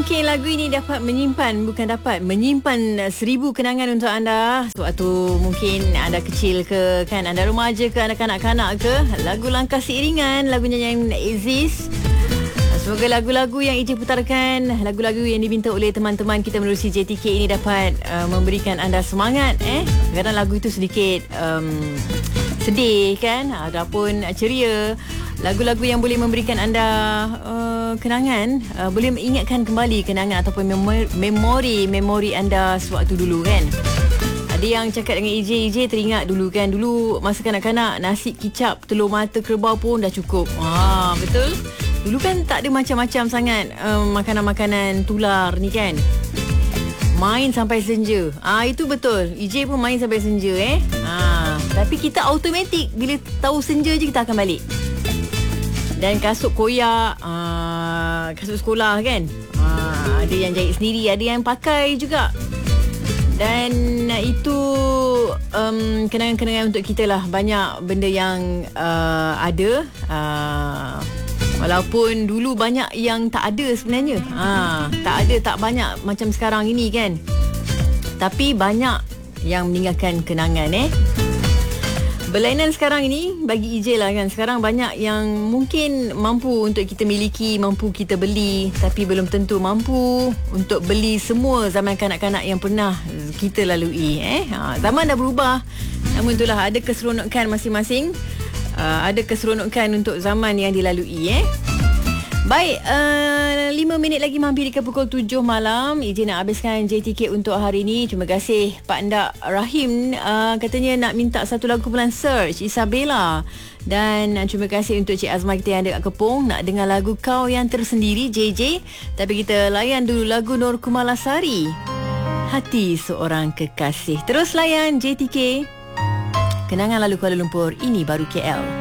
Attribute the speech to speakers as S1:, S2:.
S1: Mungkin lagu ini dapat menyimpan 1000 kenangan untuk anda. Sewaktu mungkin anda kecil ke, kan, anda remaja ke, anda kanak-kanak ke. Lagu Langkah Seiringan, lagu nyanyian Aziz. Semoga lagu-lagu yang Ije putarkan, lagu-lagu yang diminta oleh teman-teman kita menerusi JTK ini dapat memberikan anda semangat. Kadang lagu itu sedikit sedih, kan, ataupun ceria. Lagu-lagu yang boleh memberikan anda kenangan, boleh mengingatkan kembali kenangan ataupun memori anda sewaktu dulu, kan. Ada yang cakap dengan EJ teringat dulu, kan, dulu masa kanak-kanak nasi kicap telur mata kerbau pun dah cukup. Betul. Dulu kan tak ada macam-macam sangat makanan-makanan tular ni, kan. Main sampai senja. Itu betul. EJ pun main sampai senja, tapi kita automatik bila tahu senja je kita akan balik. Dan kasut koyak, kasut sekolah, kan, ada yang jahit sendiri, ada yang pakai juga. Dan itu kenangan-kenangan untuk kita lah. Banyak benda yang ada, walaupun dulu banyak yang tak ada sebenarnya. Tak banyak macam sekarang ini, kan. Tapi banyak yang meninggalkan kenangan. Berlainan sekarang ini bagi EJ lah, kan. Sekarang banyak yang mungkin mampu untuk kita miliki, mampu kita beli, tapi belum tentu mampu untuk beli semua zaman kanak-kanak yang pernah kita lalui. Zaman dah berubah, namun itulah ada keseronokan masing-masing. Ada keseronokan untuk zaman yang dilalui. Baik, 5 minit lagi mampir ke pukul 7 malam. Izin nak habiskan JTK untuk hari ini. Terima kasih Pak Ndak Rahim, katanya nak minta satu lagu kumpulan Search, Isabella. Dan terima kasih untuk Cik Azmah kita yang ada kat Kepong, nak dengar lagu Kau Yang Tersendiri, JJ. Tapi kita layan dulu lagu Nur Kumalasari, Hati Seorang Kekasih. Terus layan JTK, kenangan lalu Kuala Lumpur, ini baru KL.